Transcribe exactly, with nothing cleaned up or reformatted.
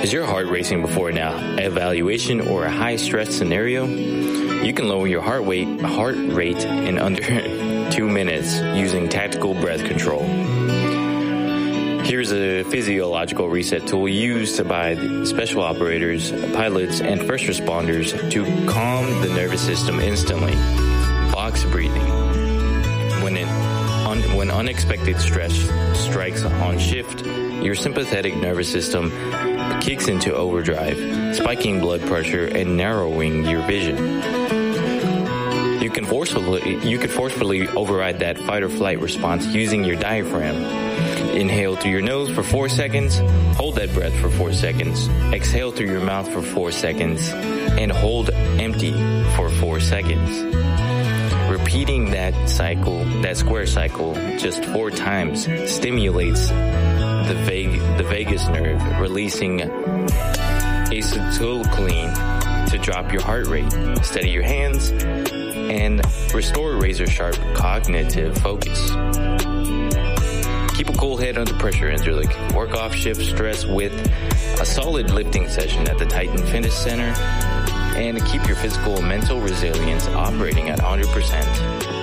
Is your heart racing before an evaluation or a high-stress scenario? You can lower your heart rate, heart rate in under two minutes using tactical breath control. Here's a physiological reset tool used by special operators, pilots, and first responders to calm the nervous system instantly. Box breathing. When, it, un, when unexpected stress strikes on shift, your sympathetic nervous system kicks into overdrive, spiking blood pressure and narrowing your vision. You can forcefully you can forcefully override that fight or flight response using your diaphragm. Inhale through your nose for four seconds, hold that breath for four seconds, exhale through your mouth for four seconds, and hold empty for four seconds. Repeating that cycle, that square cycle, just four times stimulates the vag- the vagus nerve, releasing acetylcholine to drop your heart rate, steady your hands, and restore razor-sharp cognitive focus. Keep a cool head under pressure, Inserlic. Work off shift stress with a solid lifting session at the Titan Fitness Center, and keep your physical and mental resilience operating at one hundred percent.